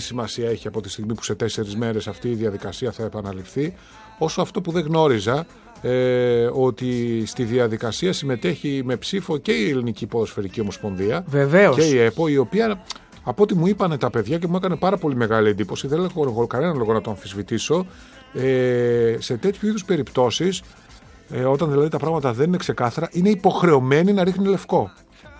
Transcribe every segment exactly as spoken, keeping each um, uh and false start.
σημασία έχει από τη στιγμή που σε τέσσερις μέρες αυτή η διαδικασία θα επαναληφθεί, όσο αυτό που δεν γνώριζα, ε, ότι στη διαδικασία συμμετέχει με ψήφο και η Ελληνική Ποδοσφαιρική Ομοσπονδία. Βεβαίως. Και η ΕΠΟ, η οποία, από ό,τι μου είπανε τα παιδιά και μου έκανε πάρα πολύ μεγάλη εντύπωση, δεν έχω κανένα λόγο να το αμφισβητήσω, ε, σε τέτοιου είδους περιπτώσεις, ε, όταν δηλαδή τα πράγματα δεν είναι ξεκάθαρα, είναι υποχρεωμένη να ρίχνει λευκό.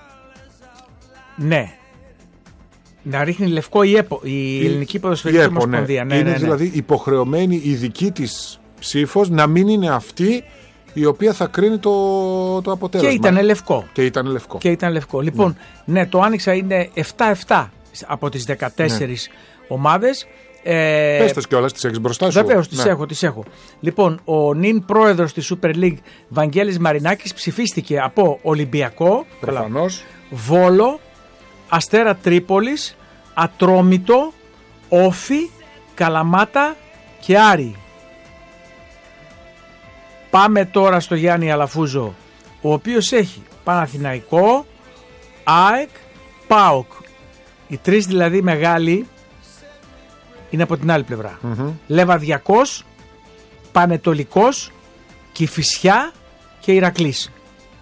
Ναι. Να ρίχνει λευκό η ΕΠΟ, η, η Ελληνική Ποδοσφαιρική Ομοσπονδία. Ναι. Ναι, είναι ναι, ναι. δηλαδή υποχρεωμένη η δική της ψήφος να μην είναι αυτή η οποία θα κρίνει το, το αποτέλεσμα. Και ήταν λευκό. Και ήταν λευκό. Και ήταν λευκό. Λοιπόν, ναι, ναι το άνοιξα, είναι επτά επτά από τις δεκατέσσερις ναι. ομάδες. Ε, Πες τες κιόλας, τις έχεις μπροστά σου. Βεβαίως, τις ναι. έχω, τις έχω. Λοιπόν, ο νυν πρόεδρος της Super League, Βαγγέλης Μαρινάκης, ψηφίστηκε από Ολυμπιακό, προφανώς, Βόλο, Αστέρα Τρίπολης, Ατρόμητο, Όφη, Καλαμάτα και Άρη. Πάμε τώρα στο Γιάννη Αλαφούζο, ο οποίος έχει Παναθηναϊκό, ΑΕΚ, ΠΑΟΚ. Οι τρεις δηλαδή μεγάλοι είναι από την άλλη πλευρά. Mm-hmm. Λεβαδιακός, Πανετολικός, Κηφισιά και Ηρακλής.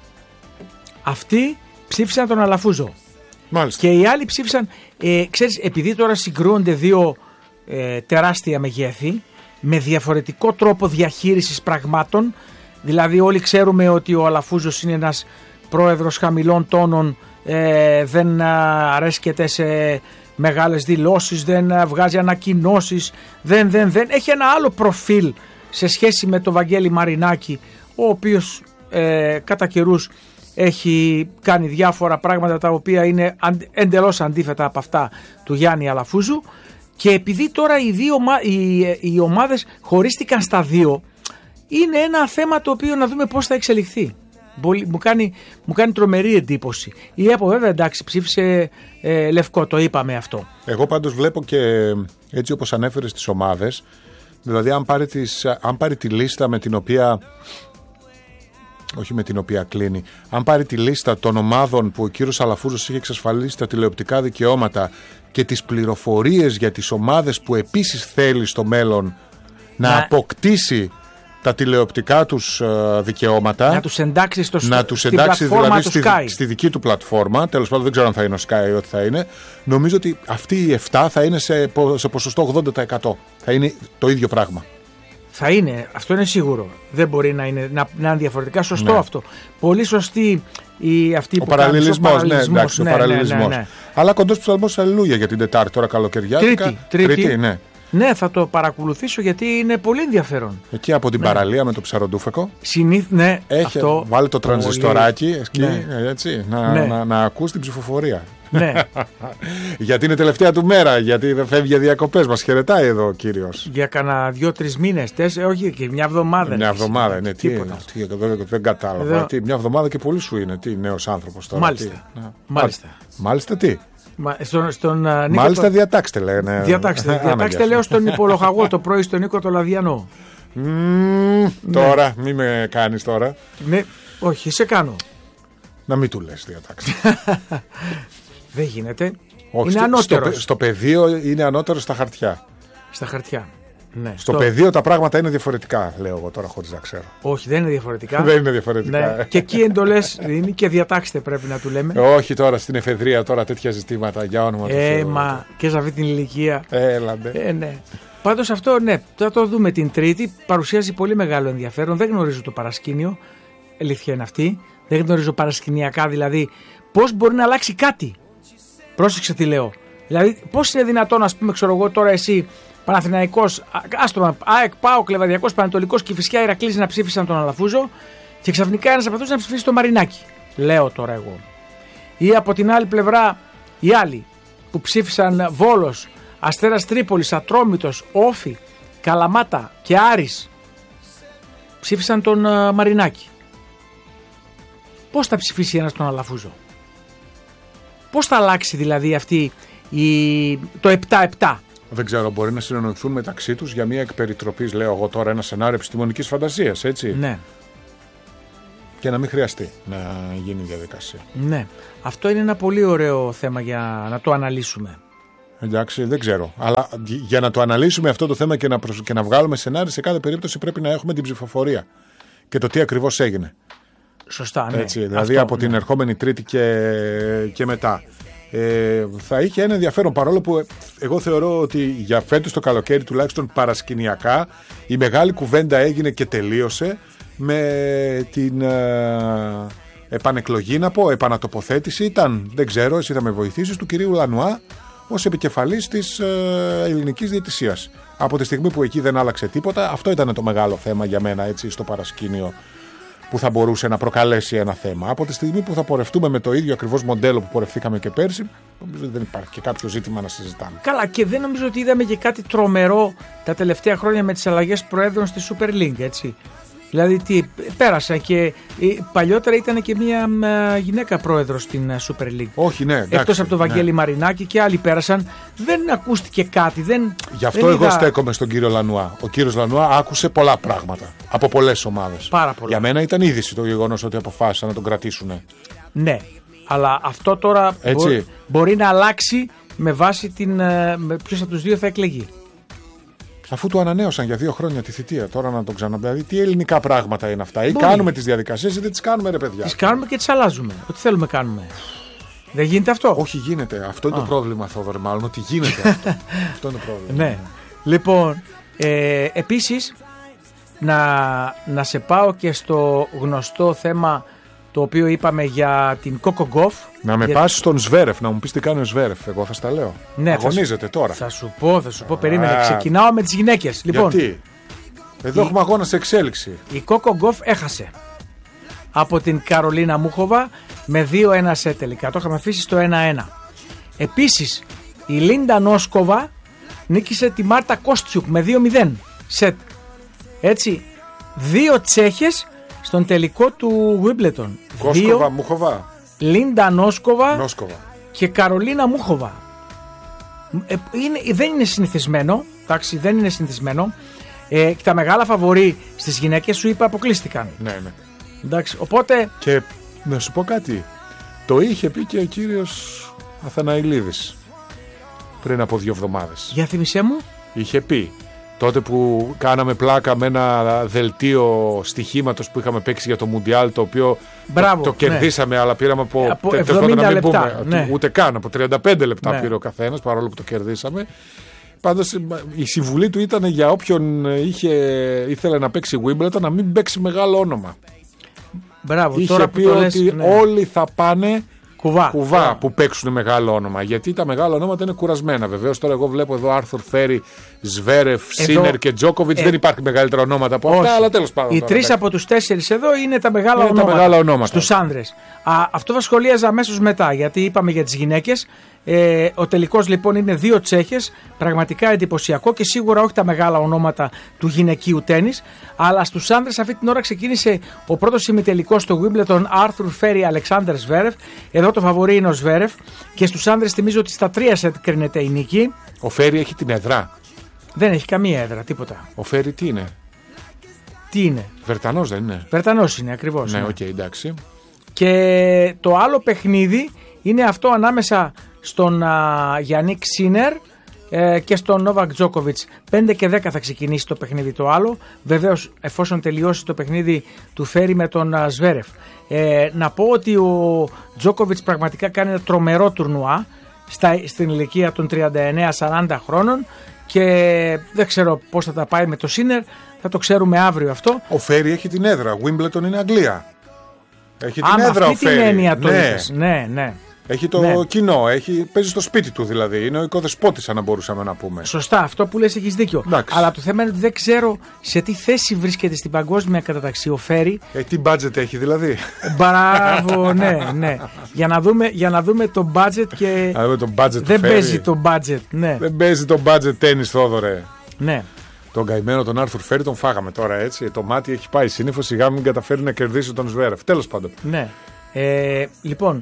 Αυτοί ψήφισαν τον Αλαφούζο. Μάλιστα. Και οι άλλοι ψήφισαν, ε, ξέρεις, επειδή τώρα συγκρούονται δύο ε, τεράστια μεγέθη με διαφορετικό τρόπο διαχείρισης πραγμάτων, δηλαδή όλοι ξέρουμε ότι ο Αλαφούζος είναι ένας πρόεδρος χαμηλών τόνων, ε, δεν αρέσκεται σε μεγάλες δηλώσεις, δεν βγάζει ανακοινώσεις, δεν, δεν, δεν. Έχει ένα άλλο προφίλ σε σχέση με τον Βαγγέλη Μαρινάκη, ο οποίος ε, κατά καιρούς έχει κάνει διάφορα πράγματα τα οποία είναι εντελώς αντίθετα από αυτά του Γιάννη Αλαφούζου. Και επειδή τώρα οι, δύο, οι, οι ομάδες χωρίστηκαν στα δύο, είναι ένα θέμα το οποίο να δούμε πώς θα εξελιχθεί. Μου κάνει, μου κάνει τρομερή εντύπωση. Η ΕΠΟ βέβαια εντάξει ψήφισε ε, λευκό, το είπαμε αυτό. Εγώ πάντως βλέπω και έτσι όπως ανέφερες τις ομάδες, δηλαδή αν πάρει, τις, αν πάρει τη λίστα με την οποία, όχι με την οποία κλείνει, αν πάρει τη λίστα των ομάδων που ο κύριος Αλαφούζος είχε εξασφαλίσει τα τηλεοπτικά δικαιώματα και τις πληροφορίες για τις ομάδες που επίσης θέλει στο μέλλον να, να... αποκτήσει τα τηλεοπτικά τους uh, δικαιώματα, να τους εντάξει, στο, να τους εντάξει δηλαδή στη, στη δική του πλατφόρμα, τέλος πάντων δεν ξέρω αν θα είναι ο Sky ή ό,τι θα είναι, νομίζω ότι αυτοί οι επτά θα είναι σε, σε ποσοστό ογδόντα τοις εκατό, θα είναι το ίδιο πράγμα. Θα είναι, αυτό είναι σίγουρο. Δεν μπορεί να είναι, να, να είναι διαφορετικά. Σωστό ναι. αυτό. Πολύ σωστή η, αυτή ο που παραλληλισμός, κάνει, ο ναι, εντάξει, ναι, ο παραλληλισμός. ναι, ναι, ναι. Αλλά κοντός ψαλμός αλληλούια για την Τετάρτη τώρα καλοκαιριάτικα. Τρίτη, τρίτη. τρίτη ναι. Ναι, θα το παρακολουθήσω γιατί είναι πολύ ενδιαφέρον. Εκεί από την ναι. παραλία με το ψαροντούφεκο. Συνήθ, ναι, έχει, αυτό. Βάλει το τρανζιστοράκι εκεί, ναι. έτσι, να, ναι. να, να, να ακούς την ψηφοφορία. Ναι. Γιατί είναι τελευταία του μέρα, γιατί δεν φεύγει για διακοπές. Μας χαιρετάει εδώ ο κύριος. Για κανένα δύο-τρεις μήνες, τέσσερα, όχι και μια εβδομάδα. Μια εβδομάδα είναι. Τι, τι, δεν, δεν κατάλαβα. Τι, μια εβδομάδα και πολύ σου είναι. Τι νέος άνθρωπος τώρα. Μάλιστα. Τι, Μάλιστα. Μάλιστα τι. Μα, στον, στον, uh, Μάλιστα το... διατάξτε λένε. Διατάξτε, διατάξτε λέω στον υπολογαγό το πρωί στον Νίκο το Λαδιανό. Mm, ναι. Τώρα, μη με κάνεις τώρα. Ναι, όχι, σε κάνω. Να μην του λες διατάξτε. Δεν γίνεται. Όχι, είναι ανώτερος. Στο, στο πεδίο είναι ανώτερο στα χαρτιά. Στα χαρτιά. Ναι, στο, στο πεδίο τα πράγματα είναι διαφορετικά, λέω εγώ τώρα χωρίς να ξέρω. Όχι, δεν είναι διαφορετικά. Δεν είναι διαφορετικά. Ναι. Και εκεί εντολές είναι και διατάξτε πρέπει να του λέμε. Όχι τώρα στην εφεδρεία τώρα τέτοια ζητήματα για όνομα του Θεού. Ε, μα και σε αυτή την ηλικία. Έλαντε. Ε, ναι. Πάντως αυτό, ναι, θα το δούμε την Τρίτη. Παρουσιάζει πολύ μεγάλο ενδιαφέρον. Δεν γνωρίζω το παρασκήνιο. Αλήθεια είναι αυτή. Δεν γνωρίζω παρασκηνιακά δηλαδή πώς μπορεί να αλλάξει κάτι. Πρόσεξε τι λέω. Δηλαδή, πώς είναι δυνατόν, ας πούμε, ξέρω εγώ τώρα εσύ. Παναθηναϊκός, άστομα, ΑΕΚ, ΠΑΟΚ, Λεβαδιακός, Πανετολικός, Κηφισιά, Ηρακλής να ψήφισαν τον Αλαφούζο και ξαφνικά ένας από αυτούς να ψηφίσει τον Μαρινάκη. Λέω τώρα εγώ. Ή από την άλλη πλευρά οι άλλοι που ψήφισαν Βόλος, Αστέρας Τρίπολης, Ατρόμητος, Όφη, Καλαμάτα και Άρης ψήφισαν τον uh, Μαρινάκη. Πώς θα ψηφίσει ένας τον Αλαφούζο? Πώς θα αλλάξει δηλαδή αυτή η... το επτά επτά? Δεν ξέρω, μπορεί να συνεννοηθούν μεταξύ τους για μια εκπεριτροπής, λέω εγώ τώρα, ένα σενάριο επιστημονικής φαντασίας, έτσι. Ναι. Και να μην χρειαστεί να γίνει η διαδικασία. Ναι. Αυτό είναι ένα πολύ ωραίο θέμα για να το αναλύσουμε. Εντάξει, δεν ξέρω. Αλλά για να το αναλύσουμε αυτό το θέμα και να, προσ... και να βγάλουμε σενάρια, σε κάθε περίπτωση πρέπει να έχουμε την ψηφοφορία και το τι ακριβώς έγινε. Σωστά, ναι. Έτσι, δηλαδή αυτό, από ναι. την ερχόμενη Τρίτη και, και μετά. Ε, θα είχε ένα ενδιαφέρον, παρόλο που εγώ θεωρώ ότι για φέτος το καλοκαίρι, τουλάχιστον παρασκηνιακά, η μεγάλη κουβέντα έγινε και τελείωσε με την ε, επανεκλογή, να πω, επανατοποθέτηση. Ήταν, δεν ξέρω, εσύ θα με βοηθήσεις, του κυρίου Λανουά ως επικεφαλής της ε, ελληνικής διαιτησίας. Από τη στιγμή που εκεί δεν άλλαξε τίποτα, αυτό ήταν το μεγάλο θέμα για μένα, έτσι, στο παρασκήνιο, που θα μπορούσε να προκαλέσει ένα θέμα. Από τη στιγμή που θα πορευτούμε με το ίδιο ακριβώς μοντέλο που πορευθήκαμε και πέρσι, νομίζω δεν υπάρχει και κάποιο ζήτημα να συζητάμε. Καλά, και δεν νομίζω ότι είδαμε και κάτι τρομερό τα τελευταία χρόνια με τις αλλαγές προέδρων στη Super League, έτσι. Δηλαδή τι, πέρασαν και παλιότερα ήταν και μια γυναίκα πρόεδρος στην Super League. Όχι, ναι, εντάξει, εκτός από τον Βαγγέλη ναι. Μαρινάκη και άλλοι πέρασαν. Δεν ακούστηκε κάτι. Δεν, Γι' αυτό δεν εγώ είδα... στέκομαι στον κύριο Λανουά. Ο κύριος Λανουά άκουσε πολλά πράγματα από πολλές ομάδες. Πάρα πολλά. Για μένα ήταν είδηση το γεγονός ότι αποφάσισαν να τον κρατήσουν. Ναι, αλλά αυτό τώρα Έτσι. Μπο... μπορεί να αλλάξει με βάση την, με ποιος από τους δύο θα εκλεγεί. Αφού του ανανέωσαν για δύο χρόνια τη θητεία, τώρα να τον ξαναπεί. Δηλαδή, τι ελληνικά πράγματα είναι αυτά. Ή Μπορεί. κάνουμε τις διαδικασίες ή δεν τις κάνουμε, ρε παιδιά. Τις κάνουμε και τις αλλάζουμε. Ό,τι θέλουμε κάνουμε. Δεν γίνεται αυτό. Όχι, γίνεται. Αυτό είναι Α. το πρόβλημα, Θόδωρε, μάλλον. Ότι γίνεται αυτό. Αυτό είναι το πρόβλημα. Ναι. Λοιπόν, ε, επίσης, να, να σε πάω και στο γνωστό θέμα το οποίο είπαμε για την Coco Gauff. Να με για... πας στον Σβέρεφ, να μου πεις τι κάνει ο Σβέρεφ. Εγώ θα στα λέω. Ναι, αγωνίζεται θα τώρα. Θα σου πω, θα σου πω, περίμενε. Α. Ξεκινάω με τις γυναίκες. Λοιπόν, Γιατί? Εδώ η... έχουμε αγώνα σε εξέλιξη. Η Coco Gauff έχασε από την Καρολίνα Μούχοβα με δύο ένα σε τελικά. Το είχαμε αφήσει στο ένα ένα. Επίσης, η Λίντα Νόσκοβα νίκησε τη Μάρτα Κόστιουκ με δύο μηδέν σετ. Έτσι, δύο Τσέχες στον τελικό του Wimbledon. Κόσκοβα, Μούχοβα. Λίντα Νόσκοβα Νόσκοβα. και Καρολίνα Μούχοβα. Ε, είναι, δεν είναι συνηθισμένο. Εντάξει, δεν είναι συνηθισμένο. Ε, και τα μεγάλα φαβορί στις γυναίκες σου είπα αποκλείστηκαν. Ναι, ναι. Εντάξει, οπότε. Και να σου πω κάτι. Το είχε πει και ο κύριος Αθαναηλίδης πριν από δύο εβδομάδες. Για θύμισέ μου. Είχε πει τότε που κάναμε πλάκα με ένα δελτίο στοιχήματος που είχαμε παίξει για το Μουντιάλ, το οποίο Μπράβο, το, το κερδίσαμε, ναι. Αλλά πήραμε από, από τε, εβδομήντα να μην λεπτά. Πούμε, ναι. ούτε καν, από τριάντα πέντε λεπτά ναι. πήρε ο καθένας, παρόλο που το κερδίσαμε. Πάντως η συμβουλή του ήταν για όποιον είχε, ήθελε να παίξει Wimbledon να μην παίξει μεγάλο όνομα. Μπράβο, είχε τώρα πει που το ότι λες, ναι. όλοι θα πάνε κουβά, κουβά που παίξουν μεγάλο όνομα. Γιατί τα μεγάλα ονόματα είναι κουρασμένα. Βεβαίως τώρα εγώ βλέπω εδώ Άρθουρ Φέρι, Ζβέρεφ, Σίνερ και Τζόκοβιτς. Ε... Δεν υπάρχει μεγαλύτερα ονόματα από αυτά, αλλά τέλος πάντων. Οι τρεις από τους τέσσερις εδώ είναι τα μεγάλα, είναι ονόματα, τα μεγάλα ονόματα στους άνδρες. Α, αυτό θα σχολίαζα αμέσως μετά, γιατί είπαμε για τις γυναίκες. Ε, ο τελικός λοιπόν είναι δύο Τσέχες, πραγματικά εντυπωσιακό και σίγουρα όχι τα μεγάλα ονόματα του γυναικείου τένις, αλλά στους άνδρες αυτή την ώρα ξεκίνησε ο πρώτος ημιτελικός στο Wimbledon, Άρθουρ Φέρι, Αλεξάνδερ Σβέρεφ. Εδώ το φαβορί είναι ο Σβέρεφ και στους άνδρες θυμίζω ότι στα τρία σετ κρίνεται η νίκη. Ο Φέρι έχει την έδρα. Δεν έχει καμία έδρα, τίποτα. Ο Φέρι τι είναι? Τι είναι? Βερτανός δεν είναι? Βερτανός είναι ακριβώς. Ναι, ναι. οκ, okay, εντάξει. Και το άλλο παιχνίδι είναι αυτό ανάμεσα στον Γιάννικ Σίνερ ε, και στον Νόβακ Τζόκοβιτς. πέντε και δέκα θα ξεκινήσει το παιχνίδι το άλλο. Βεβαίως εφόσον τελειώσει το παιχνίδι του Φέρι με τον α, Σβέρεφ. Ε, να πω ότι ο Τζόκοβιτς πραγματικά κάνει ένα τρομερό τουρνουά στα, στην ηλικία των τριάντα εννέα σαράντα χρόνων και δεν ξέρω πώς θα τα πάει με το Σίνερ. Θα το ξέρουμε αύριο αυτό. Ο Φέρι έχει την έδρα. Wimbledon είναι Αγγλία. Έχει την Α, έδρα αυτή ο Φέρι. την έννοια το ναι. είπες. Ναι, ναι. Έχει το ναι. κοινό, έχει, παίζει στο σπίτι του δηλαδή. Είναι ο οικοδεσπότης, αν να μπορούσαμε να πούμε. Σωστά, αυτό που λες έχεις δίκιο. Εντάξει. Αλλά το θέμα είναι ότι δεν ξέρω σε τι θέση βρίσκεται στην παγκόσμια καταταξή ο Φέρι. Ε, τι budget έχει δηλαδή? Μπράβο, ναι, ναι. Για να δούμε, για να δούμε το budget και. Να δούμε το budget δεν του παίζει Φέρι. το budget, ναι. Δεν παίζει το budget τένις, Θόδωρε. Ναι. Τον καημένο τον Άρθουρ Φέρι τον φάγαμε τώρα έτσι. Το μάτι έχει πάει σύννεφο, σιγά μην καταφέρει να κερδίσει τον Σβέρεφ. Τέλος πάντων. Ναι. Ε, λοιπόν,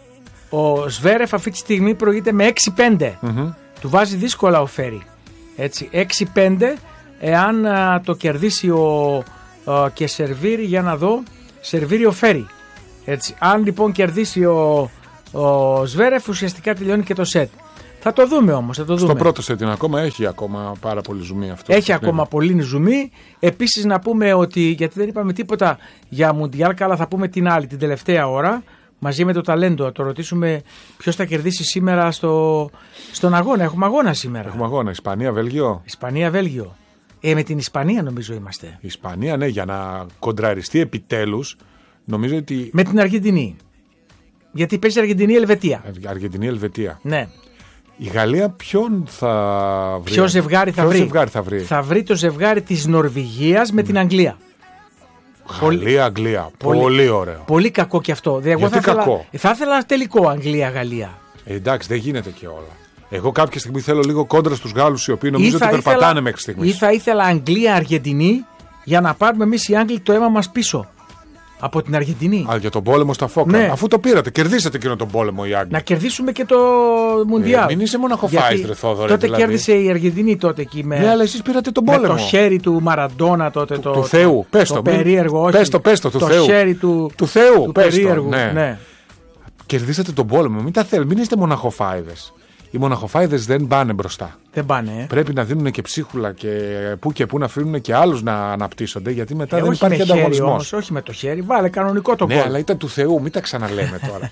ο Σβέρεφ αυτή τη στιγμή προηγείται με έξι πέντε. Mm-hmm. Του βάζει δύσκολα ο Φέρι. Έτσι, έξι πέντε εάν α, το κερδίσει ο, α, και σερβίρει, για να δω, σερβίρει ο Φέρι. Έτσι, αν λοιπόν κερδίσει ο, ο Σβέρεφ ουσιαστικά τελειώνει και το σετ. Θα το δούμε όμως. Θα το δούμε. Στο πρώτο σετ ακόμα έχει ακόμα πάρα πολύ ζουμί αυτό. Έχει ακόμα πολύ ζουμί. Επίσης να πούμε ότι, γιατί δεν είπαμε τίποτα για Μουντιάλ, καλά θα πούμε την άλλη, την τελευταία ώρα, μαζί με το ταλέντο. Θα το ρωτήσουμε ποιος θα κερδίσει σήμερα στο, στον αγώνα. Έχουμε αγώνα σήμερα. Έχουμε αγώνα. Ισπανία-Βέλγιο. Ισπανία-Βέλγιο. Ε, με την Ισπανία νομίζω είμαστε. Ισπανία, ναι, για να κοντραριστεί επιτέλους, νομίζω ότι. Με την Αργεντινή. Γιατί παίζει Αργεντινή-Ελβετία. Αργεντινή-Ελβετία. Ναι. Η Γαλλία ποιον θα βρει. Ποιο ζευγάρι θα, Ποιο βρει. ζευγάρι θα βρει. Θα βρει το ζευγάρι της Νορβηγίας με την Αγγλία. Γαλλία-Αγγλία. Πολύ, πολύ ωραίο. Πολύ κακό και αυτό. Δηλαδή, Γιατί θα κακό. Ήθελα, θα ήθελα τελικό Αγγλία-Γαλλία. Ε, εντάξει, δεν γίνεται και όλα. Εγώ κάποια στιγμή θέλω λίγο κόντρα στους Γάλλους, οι οποίοι νομίζω ότι περπατάνε ήθελα, μέχρι στιγμής. Ή θα ήθελα Αγγλία-Αργεντινή για να πάρουμε εμείς οι Άγγλοι το αίμα μας πίσω. Από την Αργεντινή. Α, για τον πόλεμο στα Φόκρα. Ναι. Αφού το πήρατε, κερδίσατε εκείνο τον πόλεμο οι Άγγλοι. Να κερδίσουμε και το Μουντιάλ. Ε, μην είσαι μοναχοφάης, ρε Θόδωρε. Τότε δηλαδή. κέρδισε η Αργεντινή τότε εκεί με. Ναι, αλλά εσείς πήρατε τον με πόλεμο. το χέρι του Μαραντόνα τότε. Του, το, του Θεού. Πες το. Το περίεργο, όχι. Πες το, πες το, του το Θεού. χέρι του, του Θεού. του πες περίεργου. Το, ναι. Ναι. Κερδίσατε τον πόλεμο. Μην τα θέλετε. Μην είστε μοναχοφάιδες. Οι μοναχοφάιδες δεν πάνε μπροστά. Δεν πάνε. Ε. Πρέπει να δίνουν και ψίχουλα και που και που να αφήνουν και άλλους να αναπτύσσονται, γιατί μετά Ε, δεν όχι υπάρχει με χέρι ανταγωνισμός. όμως, όχι με το χέρι. Βάλε κανονικό το Ναι, γκολ. αλλά ήταν του Θεού. Μην τα ξαναλέμε τώρα.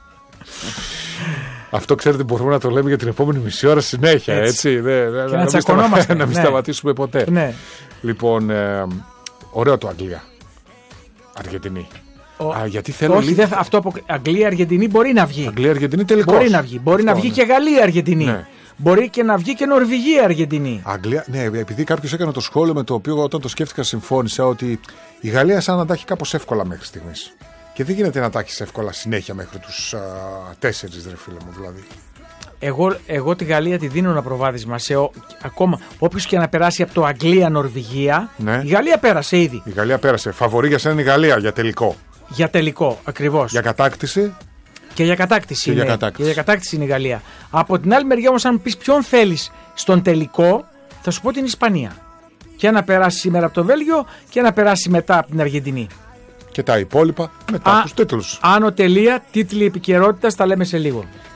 Αυτό ξέρετε μπορούμε να το λέμε για την επόμενη μισή ώρα συνέχεια. Έτσι. Έτσι. Ναι, ναι, Και να, να τσακωνόμαστε. Να μην ναι. σταματήσουμε ποτέ. Ναι. Λοιπόν, ε, ωραίο το Αγγλία. Αργεντινή. Ο... Α, γιατί θέλω όχι, λίγο... δεν, αυτό από Αγγλία-Αργεντινή μπορεί να βγει. Αγγλία-Αργεντινή τελικός. Μπορεί να βγει. Μπορεί αυτό, να βγει ναι. και Γαλλία-Αργεντινή. Ναι. Μπορεί και να βγει και Νορβηγία-Αργεντινή. Αγγλία, ναι, επειδή κάποιος έκανε το σχόλιο με το οποίο όταν το σκέφτηκα συμφώνησα ότι η Γαλλία σαν να τα έχει κάπως εύκολα μέχρι στιγμής. Και δεν γίνεται να τα έχει εύκολα συνέχεια μέχρι τους α, τέσσερις, ρε φίλε μου δηλαδή. Εγώ, εγώ τη Γαλλία τη δίνω ένα προβάδισμα σε ο, ακόμα. Όποιος και να περάσει από το Αγγλία-Νορβηγία. Ναι. Η Γαλλία πέρασε ήδη. Η Γαλλία πέρασε. Φαβορί για σένα η Γαλλία για τελικό. Για τελικό, ακριβώς. Για κατάκτηση. Και για κατάκτηση, και είναι. για κατάκτηση. Και για κατάκτηση είναι η Γαλλία. Από την άλλη μεριά όμως, αν πεις ποιον θέλεις στον τελικό, θα σου πω την Ισπανία. Και να περάσει σήμερα από το Βέλγιο και να περάσει μετά από την Αργεντινή. Και τα υπόλοιπα μετά Α, τους τίτλους. Άνω τελεία, τίτλοι επικαιρότητας, τα λέμε σε λίγο.